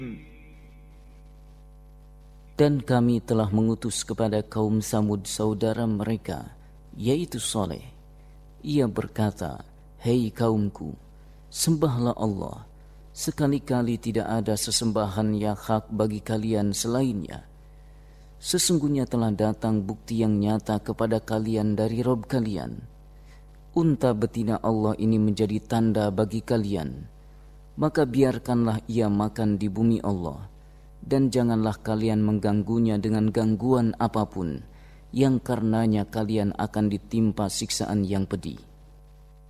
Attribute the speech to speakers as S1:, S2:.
S1: Dan kami telah mengutus kepada kaum Samud saudara mereka, yaitu Saleh. Ia berkata, "Hei kaumku, sembahlah Allah. Sekali-kali tidak ada sesembahan yang hak bagi kalian selainnya. Sesungguhnya telah datang bukti yang nyata kepada kalian dari Rabb kalian. Unta betina Allah ini menjadi tanda bagi kalian. Maka biarkanlah ia makan di bumi Allah. Dan janganlah kalian mengganggunya dengan gangguan apapun, yang karenanya kalian akan ditimpa siksaan yang pedih."